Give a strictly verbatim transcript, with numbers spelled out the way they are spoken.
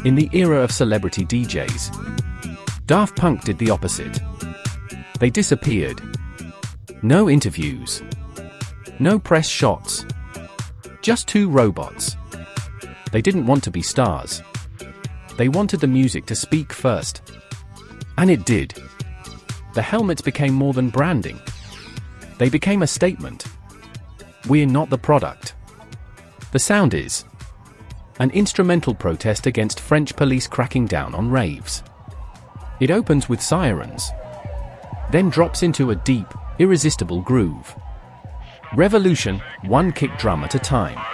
In the era of celebrity D Js, Daft Punk did the opposite. They disappeared. No interviews. No press shots. Just two robots. They didn't want to be stars. They wanted the music to speak first. And it did. The helmets became more than branding. They became a statement. We're not the product. The sound is an instrumental protest against French police cracking down on raves. It opens with sirens, then drops into a deep, irresistible groove. Revolution, one kick drum at a time.